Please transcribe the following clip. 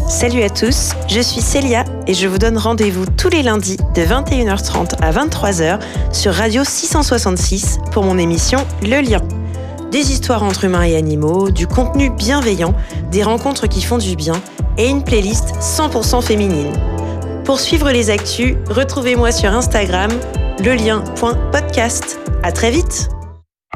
Salut à tous, je suis Célia et je vous donne rendez-vous tous les lundis de 21h30 à 23h sur Radio 666 pour mon émission Le Lien. Des histoires entre humains et animaux, du contenu bienveillant, des rencontres qui font du bien et une playlist 100% féminine. Pour suivre les actus, retrouvez-moi sur Instagram, lelien.podcast. À très vite!